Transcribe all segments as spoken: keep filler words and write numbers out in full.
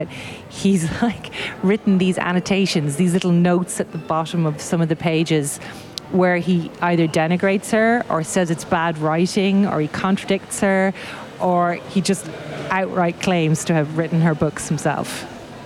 He's like written these annotations, these little notes at the bottom of some of the pages where he either denigrates her or says it's bad writing or he contradicts her or he just outright claims to have written her books himself.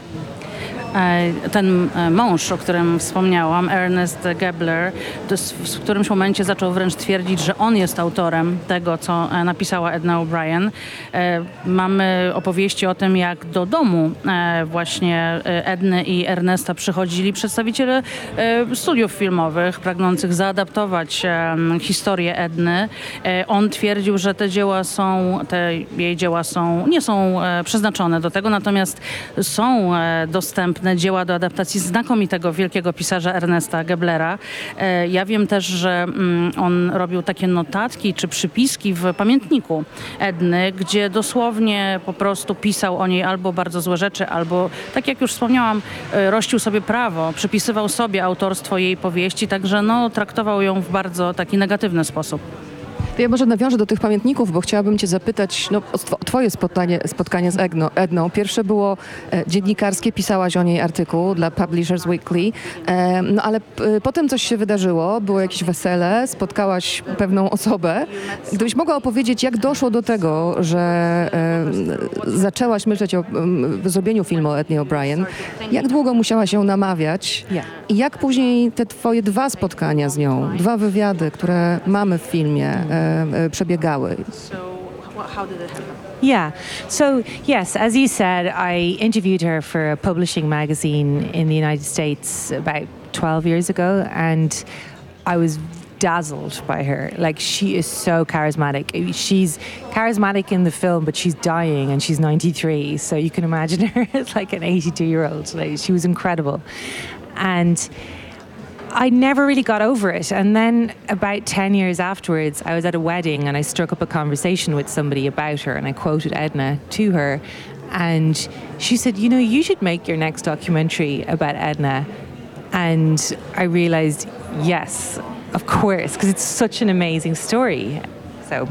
Ten mąż, o którym wspomniałam, Ernest Gebler, w którymś momencie zaczął wręcz twierdzić, że on jest autorem tego, co napisała Edna O'Brien. Mamy opowieści o tym, jak do domu właśnie Edny i Ernesta przychodzili przedstawiciele studiów filmowych, pragnących zaadaptować historię Edny. On twierdził, że te dzieła są, te jej dzieła są, nie są przeznaczone do tego, natomiast są dostępne dzieła do adaptacji znakomitego, wielkiego pisarza Ernesta Geblera. Ja wiem też, że on robił takie notatki czy przypiski w pamiętniku Edny, gdzie dosłownie po prostu pisał o niej albo bardzo złe rzeczy, albo, tak jak już wspomniałam, rościł sobie prawo, przypisywał sobie autorstwo jej powieści, także no, traktował ją w bardzo taki negatywny sposób. Ja może nawiążę do tych pamiętników, bo chciałabym cię zapytać no, o twoje spotkanie, spotkanie z Edną. Edną. Pierwsze było e, dziennikarskie, pisałaś o niej artykuł dla Publishers Weekly, e, no ale p, potem coś się wydarzyło, było jakieś wesele, spotkałaś pewną osobę. Gdybyś mogła opowiedzieć, jak doszło do tego, że e, zaczęłaś myśleć o m, zrobieniu filmu o Ednie O'Brien, jak długo musiałaś ją namawiać i jak później te twoje dwa spotkania z nią, dwa wywiady, które mamy w filmie, e, przebiegały. Yeah. So, yes, as you said, I interviewed her for a publishing magazine in the United States about twelve years ago, and I was dazzled by her. Like, she is so charismatic. She's charismatic in the film, but she's dying and she's ninety-three, so you can imagine her as like an eighty-two-year-old. Like, she was incredible. And I never really got over it. And then about ten years afterwards, I was at a wedding and I struck up a conversation with somebody about her and I quoted Edna to her. And she said, you know, you should make your next documentary about Edna. And I realized, yes, of course, because it's such an amazing story. So...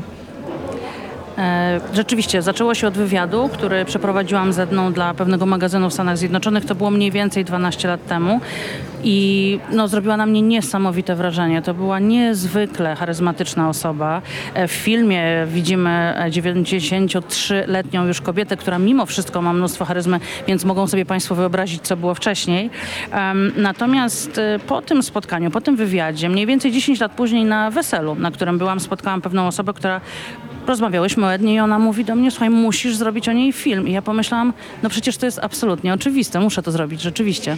Rzeczywiście, zaczęło się od wywiadu, który przeprowadziłam z Edną dla pewnego magazynu w Stanach Zjednoczonych. To było mniej więcej dwanaście lat temu i no, zrobiła na mnie niesamowite wrażenie. To była niezwykle charyzmatyczna osoba. W filmie widzimy dziewięćdziesięciotrzyletnią już kobietę, która mimo wszystko ma mnóstwo charyzmy, więc mogą sobie Państwo wyobrazić, co było wcześniej. Um, natomiast po tym spotkaniu, po tym wywiadzie, mniej więcej dziesięć lat później na weselu, na którym byłam, spotkałam pewną osobę, która rozmawiałyśmy o Ednie i ona mówi do mnie, słuchaj, musisz zrobić o niej film. I ja pomyślałam, no przecież to jest absolutnie oczywiste, muszę to zrobić, rzeczywiście.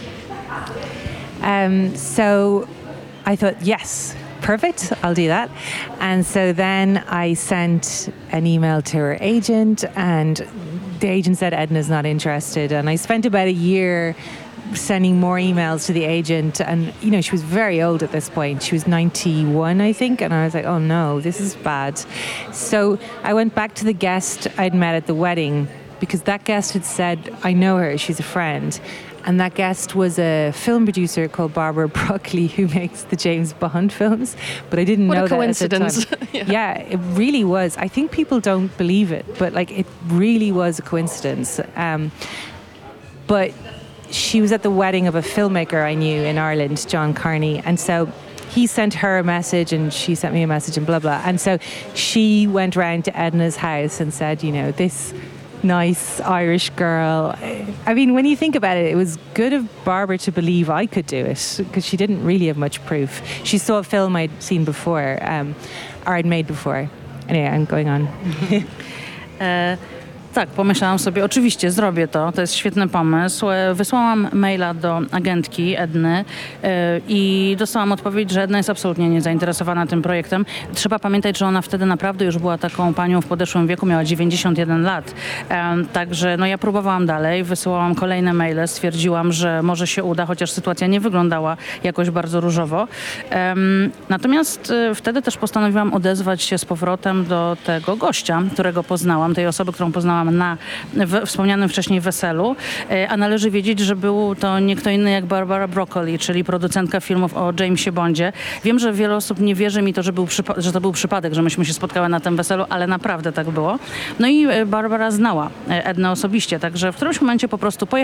Um, so I thought, yes, perfect, I'll do that. And so then I sent an email to her agent and the agent said Edna's not interested. And I spent about a year sending more emails to the agent, and you know, she was very old at this point. She was ninety-one, I think, and I was like, oh no, this is bad. So I went back to the guest I'd met at the wedding because that guest had said, I know her, she's a friend. And that guest was a film producer called Barbara Broccoli, who makes the James Bond films. But I didn't what know a that coincidence. at the time. yeah. yeah, it really was. I think people don't believe it, but like it really was a coincidence. Um, but she was at the wedding of a filmmaker I knew in Ireland, John Carney, and so he sent her a message and she sent me a message and blah, blah. And so she went round to Edna's house and said, you know, this nice Irish girl. I mean, when you think about it, it was good of Barbara to believe I could do it because she didn't really have much proof. She saw a film I'd seen before, um, or I'd made before. Anyway, I'm going on. uh, Tak, pomyślałam sobie, oczywiście zrobię to, to jest świetny pomysł. Wysłałam maila do agentki Edny yy, i dostałam odpowiedź, że Edna jest absolutnie niezainteresowana tym projektem. Trzeba pamiętać, że ona wtedy naprawdę już była taką panią w podeszłym wieku, miała dziewięćdziesiąt jeden lat. Yy, także no ja próbowałam dalej, wysyłałam kolejne maile, stwierdziłam, że może się uda, chociaż sytuacja nie wyglądała jakoś bardzo różowo. Yy, natomiast yy, wtedy też postanowiłam odezwać się z powrotem do tego gościa, którego poznałam, tej osoby, którą poznałam na w, wspomnianym wcześniej weselu, a należy wiedzieć, że był to nie kto inny jak Barbara Broccoli, czyli producentka filmów o Jamesie Bondzie. Wiem, że wiele osób nie wierzy mi to, że, był przypa- że to był przypadek, że myśmy się spotkały na tym weselu, ale naprawdę tak było. No i Barbara znała Ednę osobiście, także w którymś momencie po prostu pojechała